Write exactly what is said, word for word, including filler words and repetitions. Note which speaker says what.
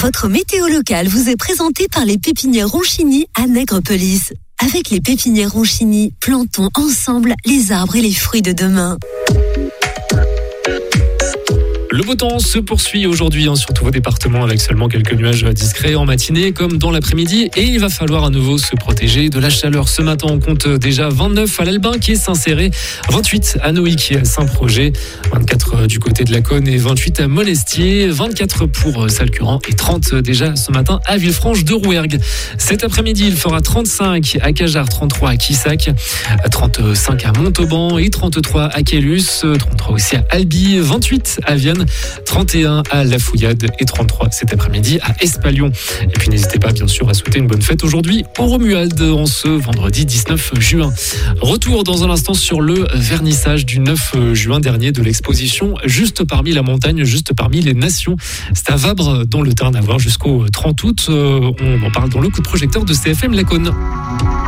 Speaker 1: Votre météo locale vous est présentée par les pépinières Ronchini à Nègrepelisse. Avec les pépinières Ronchini, plantons ensemble les arbres et les fruits de demain.
Speaker 2: Le beau temps se poursuit aujourd'hui hein, sur tous vos départements avec seulement quelques nuages discrets en matinée comme dans l'après-midi et il va falloir à nouveau se protéger de la chaleur. Ce matin, on compte déjà vingt-neuf à l'Albin qui est Saint-Céré, vingt-huit à Noï qui est à Saint-Projet, vingt-quatre du côté de la Cône et vingt-huit à Monestier, vingt-quatre pour Salcurant et trente déjà ce matin à Villefranche de Rouergue. Cet après-midi, il fera trente-cinq à Cajarc, trente-trois à Quissac, trente-cinq à Montauban et trente-trois à Caylus, trente-trois aussi à Albi, vingt-huit à Vienne, trente et un à La Fouillade et trente-trois cet après-midi à Espalion. Et puis n'hésitez pas bien sûr à souhaiter une bonne fête aujourd'hui au Romuald en ce vendredi dix-neuf juin. Retour dans un instant sur le vernissage du neuf juin dernier de l'exposition Juste parmi la montagne, juste parmi les nations. C'est à Vabre dans le Tarn à voir jusqu'au trente août. On en parle dans le coup de projecteur de C F M La Cône.